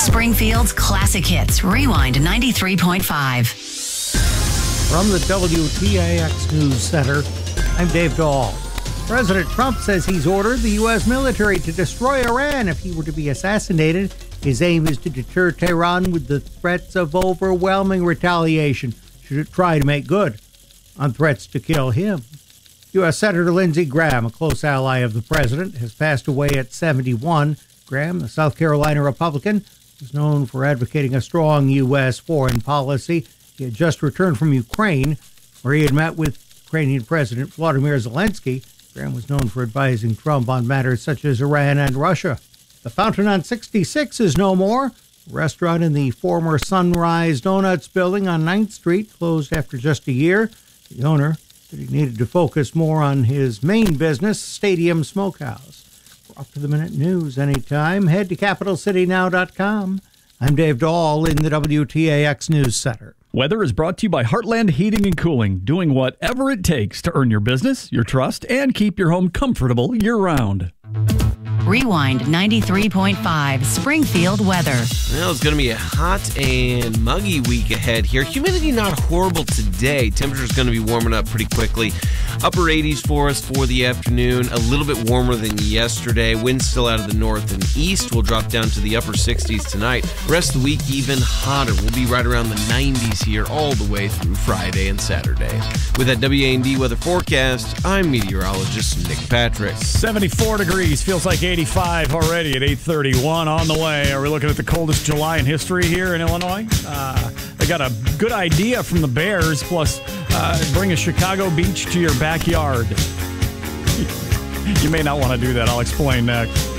Springfield's classic hits. Rewind 93.5. From the WTAX News Center, I'm Dave Dahl. President Trump says he's ordered the U.S. military to destroy Iran if he were to be assassinated. His aim is to deter Tehran with the threats of overwhelming retaliation should it try to make good on threats to kill him. U.S. Senator Lindsey Graham, a close ally of the president, has passed away at 71. Graham, the South Carolina Republican, is known for advocating a strong U.S. foreign policy. He had just returned from Ukraine, where he had met with Ukrainian President Volodymyr Zelensky. Graham was known for advising Trump on matters such as Iran and Russia. The Fountain on 66 is no more. A restaurant in the former Sunrise Donuts building on 9th Street closed after just a year. The owner said he needed to focus more on his main business, Stadium Smokehouse. For up-to-the-minute news anytime, head to CapitalCityNow.com. I'm Dave Dahl in the WTAX News Center. Weather is brought to you by Heartland Heating and Cooling, doing whatever it takes to earn your business, your trust, and keep your home comfortable year-round. Rewind 93.5 Springfield weather. Well, it's going to be a hot and muggy week ahead here. Humidity not horrible today. Temperature's going to be warming up pretty quickly. Upper 80s for us for the afternoon. A little bit warmer than yesterday. Winds still out of the north and east. We'll drop down to the upper 60s tonight. The rest of the week even hotter. We'll be right around the 90s here all the way through Friday and Saturday. With that WA&D weather forecast, I'm meteorologist Nick Patrick. 74 degrees. Feels like 85 already at 8:31 on the way. Are we looking at the coldest July in history here in Illinois? They got a good idea from the Bears, plus bring a Chicago beach to your backyard. You may not want to do that. I'll explain next.